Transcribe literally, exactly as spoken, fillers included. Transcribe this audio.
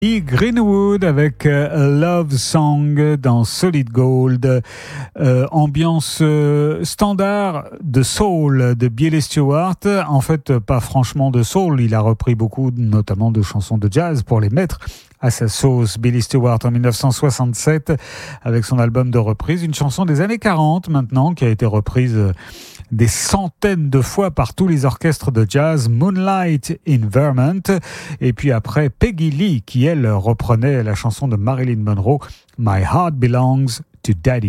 Lee Greenwood avec euh, Love Song dans Solid Gold, euh, ambiance euh, standard de soul de Billy Stewart. En fait, pas franchement de soul, il a repris beaucoup, notamment de chansons de jazz pour les mettre à sa sauce. Billy Stewart en dix-neuf cent soixante-sept avec son album de reprise, une chanson des années quarante maintenant qui a été reprise des centaines de fois par tous les orchestres de jazz, Moonlight in Vermont, et puis après Peggy Lee qui elle reprenait la chanson de Marilyn Monroe, My Heart Belongs to Daddy.